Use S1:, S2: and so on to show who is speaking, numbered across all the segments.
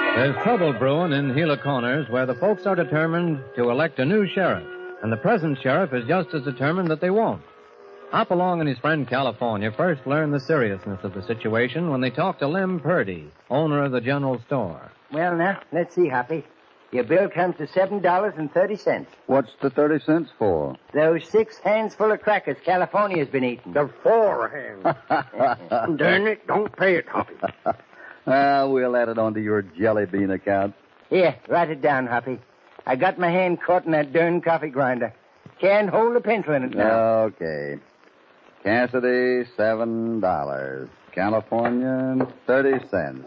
S1: There's trouble brewing in Gila Corners where the folks are determined to elect a new sheriff, and the present sheriff is just as determined that they won't. Hopalong and his friend California first learned the seriousness of the situation when they talked to Lem Purdy, owner of the general store.
S2: Well, now, let's see, Hoppy. Your bill comes to $7.30.
S3: What's the 30 cents for?
S2: Those 6 hands full of crackers California's been eating.
S4: The 4 hands. Darn it, don't pay it, Hoppy.
S3: We'll add it onto your jelly bean account.
S2: Here, write it down, Hoppy. I got my hand caught in that darn coffee grinder. Can't hold a pencil in it now.
S3: Okay. Cassidy, $7. California, 30 cents.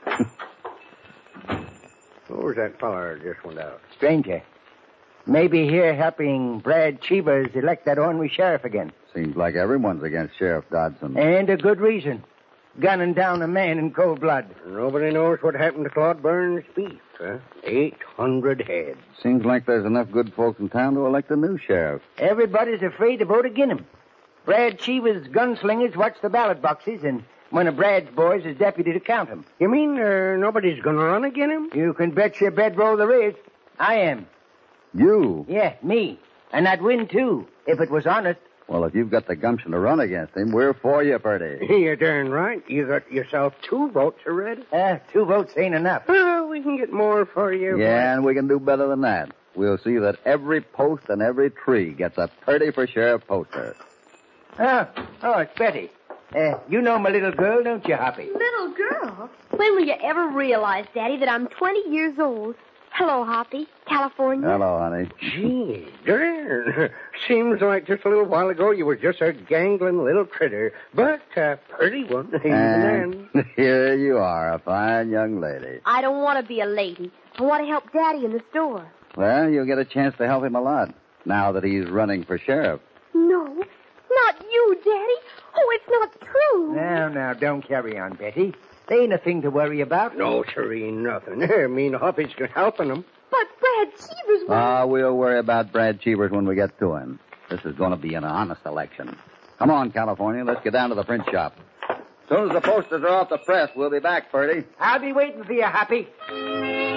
S4: Who's that fella just went out?
S2: Stranger. Maybe here helping Brad Cheevers elect that ornery sheriff again.
S3: Seems like everyone's against Sheriff Dodson.
S2: And a good reason. Gunning down a man in cold blood.
S4: Nobody knows what happened to Claude Burns' beef, huh? 800 heads.
S3: Seems like there's enough good folks in town to elect a new sheriff.
S2: Everybody's afraid to vote against him. Brad Cheevers' gunslingers watch the ballot boxes, and one of Brad's boys is deputy to count them.
S4: You mean nobody's going to run against him?
S2: You can bet your bedroll there is. I am.
S3: You?
S2: Yeah, me. And I'd win, too, if it was honest.
S3: Well, if you've got the gumption to run against him, we're for you, Purdy.
S4: You're darn right. You got yourself 2 votes already.
S2: 2 votes ain't enough.
S4: Oh, we can get more for you.
S3: Yeah, and we can do better than that. We'll see that every post and every tree gets a Purdy for Sheriff poster.
S2: Oh, it's Betty. You know my little girl, don't you, Hoppy?
S5: Little girl? When will you ever realize, Daddy, that I'm 20 years old? Hello, Hoppy. California.
S3: Hello, honey.
S4: Gee, darn. Seems like just a little while ago you were just a gangling little critter. But pretty one, even
S3: And
S4: then.
S3: here you are, a fine young lady.
S5: I don't want to be a lady. I want to help Daddy in the store.
S3: Well, you'll get a chance to help him a lot, now that he's running for sheriff.
S5: No, not you, Daddy. Oh, it's not true.
S2: Now, don't carry on, Betty. There ain't a thing to worry about.
S4: No, sirree, nothing. I mean, Hoppy's helping him.
S5: But Brad Cheevers will...
S3: We'll worry about Brad Cheevers when we get to him. This is going to be an honest election. Come on, California. Let's get down to the print shop. As soon as the posters are off the press, we'll be back, Purdy.
S2: I'll be waiting for you, Hoppy.